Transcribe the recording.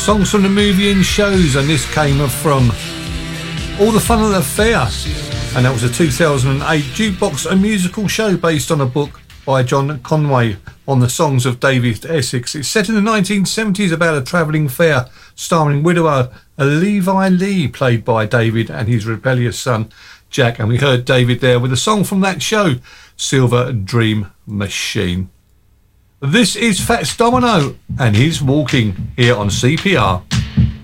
songs from the movie and shows, and this came from All the Fun at the Fair, and that was a 2008 jukebox, a musical show based on a book by John Conway on the songs of David Essex. It's set in the 1970s about a travelling fair starring widower Levi Lee, played by David, and his rebellious son Jack, and we heard David there with a song from that show, Silver Dream Machine. This is Fats Domino and he's Walking here on CPR.